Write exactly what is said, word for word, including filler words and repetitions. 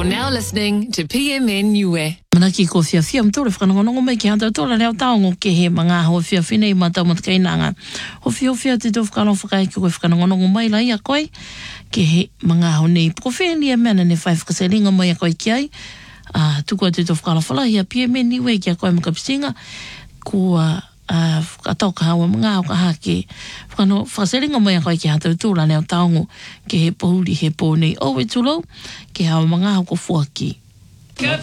You're now listening to P M N Niue. Manaki ko fia fia mtore whanongonongo mai ki hata tola leo taongo ke he mga ho fia fine i matau matakainanga. Ho fia fia te tō whakano whakai ki koe whanongonongo mai lai a koe ke he mga ho nei profeni e mena ne whai whakaselinga mai a koe ki ai. Uh, Tukua te tō whakano whalahi a P M N Niue ki a koe makapisinga kua uh, atau ka hawa mga o ka hake whakano whakaselinga mai a koe ki hata tola leo taongo ke he pohuri he pōnei o e tulo ke hawa mga o ko fuaki.